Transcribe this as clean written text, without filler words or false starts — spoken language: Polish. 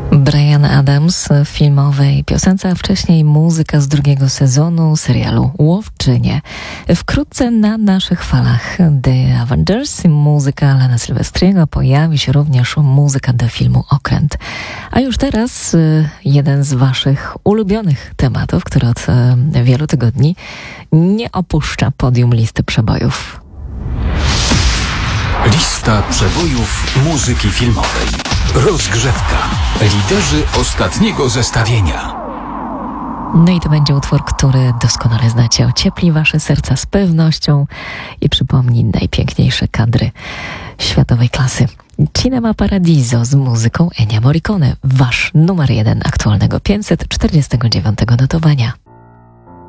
Bryan Adams w filmowej piosence, a wcześniej muzyka z drugiego sezonu serialu Łowczynie. Wkrótce na naszych falach The Avengers, muzyka Alana Silvestriego, pojawi się również muzyka do filmu Okręt. A już teraz jeden z waszych ulubionych tematów, który od wielu tygodni nie opuszcza podium listy przebojów. Lista przebojów muzyki filmowej. Rozgrzewka. Liderzy ostatniego zestawienia. No i to będzie utwór, który doskonale znacie. Ociepli wasze serca z pewnością i przypomni najpiękniejsze kadry światowej klasy. Cinema Paradiso z muzyką Ennio Morricone. Wasz numer 1 aktualnego 549 notowania.